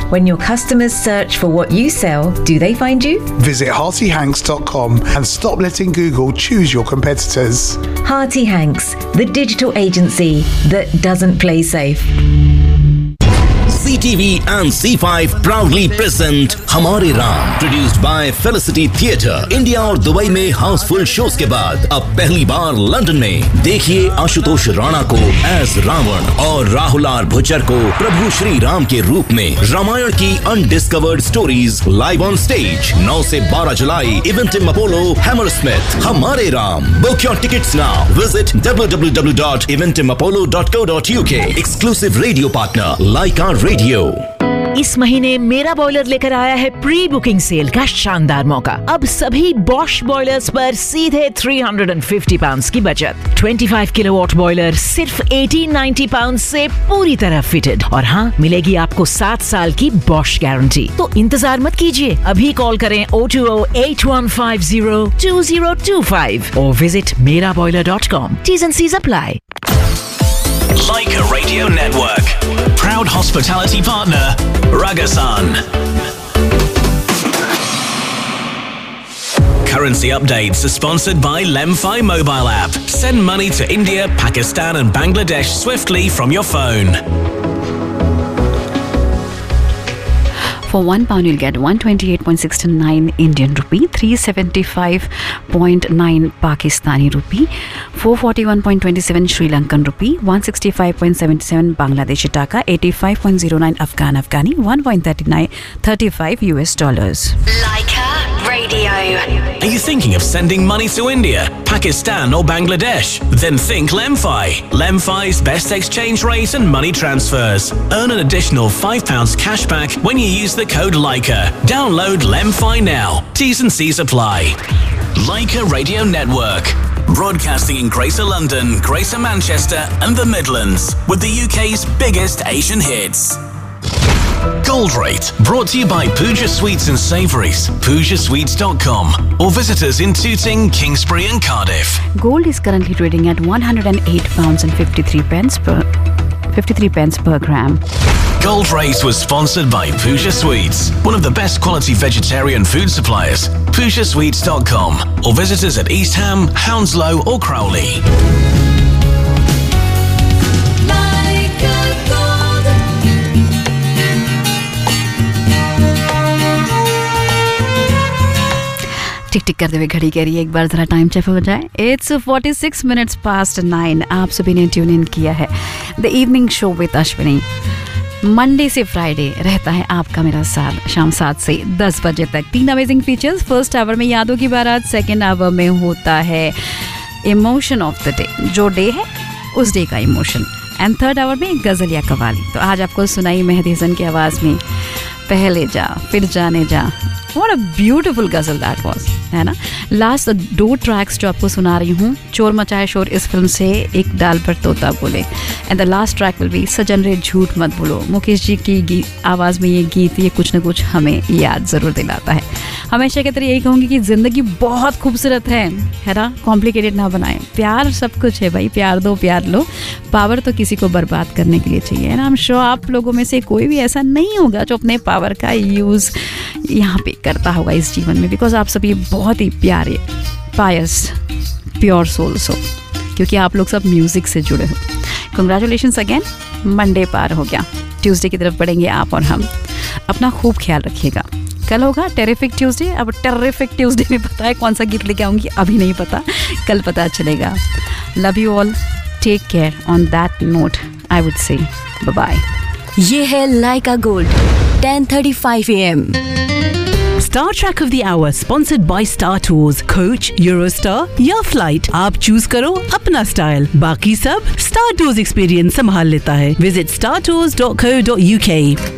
When your customers search for what you sell, do they find you? Visit HeartyHanks.com and stop letting Google choose your competitors. Hearty Hanks, the digital agency that doesn't play safe. CTV and C5 proudly present हमारे Ram, produced by Felicity Theatre, India और Dubai में Housefull shows के बाद अब पहली बार London में देखिए आशुतोष राणा को एज रावण और राहुल आर भुच्चर को प्रभु श्री राम के रूप में रामायण की undiscovered stories live on stage 9 से 12 जुलाई इवेंटिम अपोलो हैमरस्मिथ। हमारे Ram, book your tickets now, visit www.eventimapollo.co.uk। Exclusive radio partner Lyca radio. इस महीने मेरा बॉयलर लेकर आया है प्री बुकिंग सेल का शानदार मौका। अब सभी बॉश बॉयलर्स पर सीधे £350 की बचत। 25 किलोवाट बॉयलर सिर्फ £1890 से पूरी तरह फिटेड, और हाँ, मिलेगी आपको 7 साल की बॉश गारंटी। तो इंतजार मत कीजिए, अभी कॉल करें 02081502025 और visit meraboiler.com। T's and C's apply। Leica Radio Network, proud hospitality partner, Ragasan. Currency updates are sponsored by Lemfi mobile app. Send money to India, Pakistan and Bangladesh swiftly from your phone. For £1, you'll get 128.69 Indian rupee, 375.9 Pakistani rupee, 441.27 Sri Lankan rupee, 165.77 Bangladeshi taka, 85.09 Afghani, 1.35 US dollars. Leica Radio. Are you thinking of sending money to India, Pakistan or Bangladesh? Then think Lemfi. Lemfi's best exchange rate and money transfers. Earn an additional £5 cashback when you use the code Leica. Download Lemfi now. T's and C's apply. Leica Radio Network. Broadcasting in Greater London, Greater Manchester and the Midlands with the UK's biggest Asian hits. Gold Rate, brought to you by Pooja Sweets and Savouries, PoojaSweets.com, or visit us in Tooting, Kingsbury and Cardiff. Gold is currently trading at £108.53 per gram. Gold Rate was sponsored by Pooja Sweets, one of the best quality vegetarian food suppliers. PoojaSweets.com, or visit us at East Ham, Hounslow or Crowley. टिक टिक करते हुए घड़ी कह रही है, एक बार जरा time check हो जाए। It's 46 minutes past 9। आप सभी ने ट्यून इन किया है the evening show with Ashwini. Monday से फ्राइडे रहता है आपका मेरा साथ, शाम 7 से 10 बजे तक। 3 अमेजिंग फीचर्स। फर्स्ट आवर में यादों की बारात, सेकेंड आवर में होता है इमोशन ऑफ द डे, जो डे है उस डे का इमोशन, एंड थर्ड आवर में गजल या कवाली। तो आज आपको सुनाई मेहदी हसन की आवाज़ में पहले जा फिर जाने जा। What a beautiful ghazal that was, है ना। लास्ट 2 ट्रैक्स जो आपको सुना रही हूँ, चोर मचाए शोर इस फिल्म से एक डाल पर तोता बोले, and the last track will be सजन रे झूठ मत बोलो। मुकेश जी की आवाज़ में ये गीत ये कुछ न कुछ हमें याद ज़रूर दिलाता है। हमेशा की तरह यही कहूँगी कि ज़िंदगी बहुत खूबसूरत है ना, कॉम्प्लिकेटेड ना बनाएं। प्यार सब कुछ है भाई, प्यार दो प्यार लो। पावर तो किसी को बर्बाद करने के लिए चाहिए, है ना। आई एम श्योर आप लोगों में से कोई भी ऐसा नहीं होगा जो अपने पावर का यूज़ यहाँ पे करता होगा इस जीवन में, बिकॉज आप सभी बहुत ही प्यारे, पायस, प्योर सोल्स हो, क्योंकि आप लोग सब म्यूज़िक से जुड़े हो। Congratulations again. मंडे पार हो गया, ट्यूसडे की तरफ बढ़ेंगे आप और हम। अपना खूब ख्याल रखिएगा। कल होगा टेरिफिक ट्यूसडे। अब टेरिफिक ट्यूसडे में पता है कौन सा गीत लेके आऊँगी, अभी नहीं पता, कल पता चलेगा। Love you all, take care. On that note I would say bye bye. ये है लाइका gold 10:35 AM। Star Track of the Hour sponsored by Star Tours, Coach, Eurostar या Flight। आप चूज करो अपना स्टाइल, बाकी सब Star Tours एक्सपीरियंस संभाल लेता है। Visit startours.co.uk।